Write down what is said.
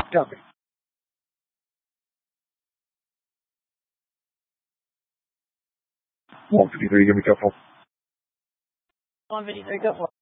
Copy. 153, give me a couple. 153, go for it.